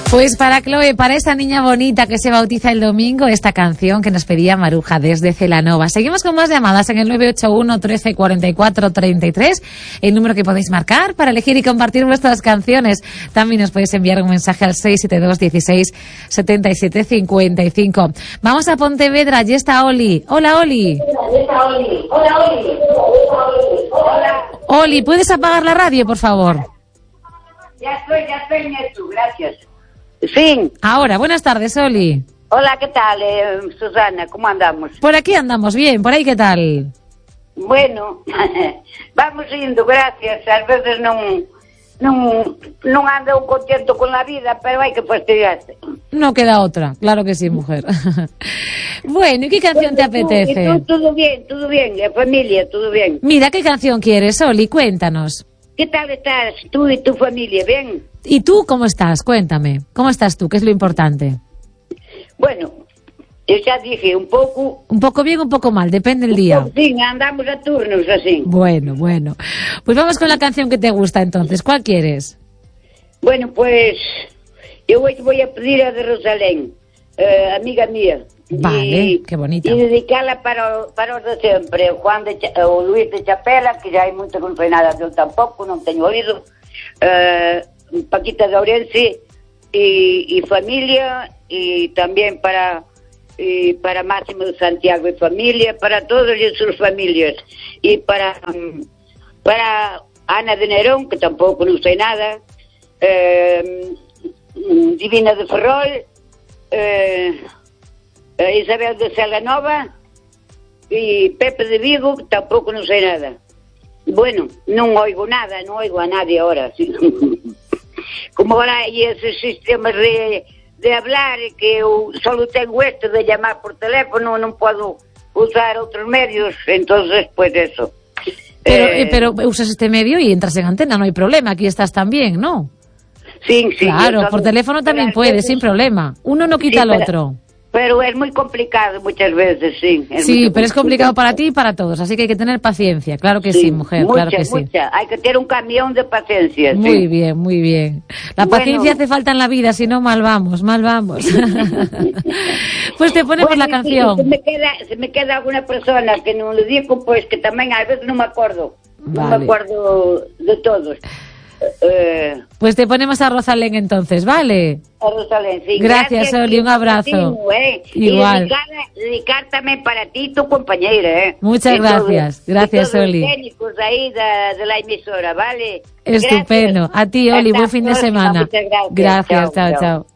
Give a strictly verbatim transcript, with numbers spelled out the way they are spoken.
Pues para Chloe, para esa niña bonita que se bautiza el domingo, esta canción que nos pedía Maruja desde Celanova. Seguimos con más llamadas en el nueve ocho uno, trece, cuarenta y cuatro, treinta y tres, el número que podéis marcar para elegir y compartir vuestras canciones. También nos podéis enviar un mensaje al seis siete dos, dieciséis, setenta y siete, cincuenta y cinco. Vamos a Pontevedra, allí está Oli. Hola, Oli. Hola, Oli. Hola. Oli, ¿puedes apagar la radio, por favor? Ya estoy, ya estoy en esto, gracias. Sí. Ahora, buenas tardes, Oli. Hola, ¿qué tal, eh, Susana? ¿Cómo andamos? Por aquí andamos bien, por ahí, ¿qué tal? Bueno, vamos indo, gracias. Ás veces non, non, non ando contento con la vida, pero hai que fastidiarse. No queda otra, claro que sí, mujer. Bueno, ¿y qué canción bueno, te apetece? Tú, tú, todo bien, todo bien, la familia, todo bien. Mira, ¿qué canción quieres, Oli? Cuéntanos. ¿Qué tal estás tú y tu familia? ¿Bien? ¿Y tú cómo estás? Cuéntame. ¿Cómo estás tú? ¿Qué es lo importante? Bueno, yo ya dije, un poco... Un poco bien, un poco mal, depende del día. Sí, andamos a turnos así. Bueno, bueno. Pues vamos con la canción que te gusta entonces. ¿Cuál quieres? Bueno, pues yo hoy voy a pedir a de Rosalén, eh, amiga mía. Vale, y, qué bonita. E dedicarla para, para os de sempre, o, Juan de, o Luis de Chapela, que já hai moito que non foi nada dele tampouco, non teño oído, uh, Paquita de Ourense e, e familia, e tamén para e para Máximo de Santiago e familia, para todas as súas familias, e para um, para Ana de Nerón, que tampouco non sei nada, uh, Divina de Ferrol, uh, Isabel de Celanova e Pepe de Vigo, que tampouco non sei nada. Bueno, non oigo nada, non oigo a nadie ahora. ¿Sí? Como ahora hai esos sistemas de, de hablar, que eu só tengo este de llamar por teléfono, non podo usar outros medios, entonces, pues eso. Pero, eh, eh, pero usas este medio y entras en antena, no hay problema, aquí estás también, ¿no? Sí, sí. Claro, por teléfono también puedes, sin problema. Uno no quita sí, al pero, otro. Pero es muy complicado muchas veces, sí. Es sí, pero es complicado para ti y para todos, así que hay que tener paciencia, claro que sí, sí mujer, mucha, claro que sí. Mucha. Hay que tener un camión de paciencia. Muy sí. bien, muy bien. La paciencia bueno. hace falta en la vida, si no, mal vamos, mal vamos. Pues te ponemos bueno, la canción. Si, si, me queda, si me queda alguna persona que no lo digo, pues que también a veces no me acuerdo. Vale. No me acuerdo de todos. Eh, pues te ponemos a Rosalén entonces, ¿vale? A Rosalén, sí. Gracias, Gracias Oli, un abrazo. Ti, eh. Igual. Y dedicar, dedicar también para ti, tu compañera, ¿eh? Muchas y gracias. Todo, gracias, todos Oli. Los técnicos ahí de, de la emisora, ¿vale? Estupendo. Gracias. A ti, Oli, buen fin de semana. Muchas gracias. Gracias, chao, chao. chao.